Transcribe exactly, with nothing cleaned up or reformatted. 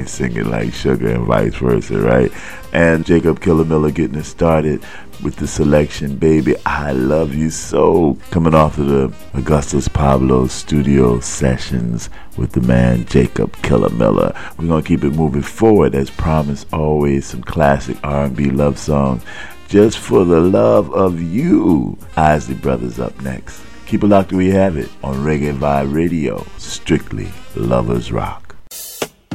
ain't singing like Sugar and vice versa, right? And Jacob Killer Miller getting it started with the selection, Baby, I Love You So, coming off of the Augustus Pablo studio sessions with the man Jacob Killer Miller. We're going to keep it moving forward. As promised, always some classic R and B love songs. Just for the Love of You. Isley Brothers up next. Keep it locked where you have it on Reggae Vibe Radio. Strictly Lovers Rock.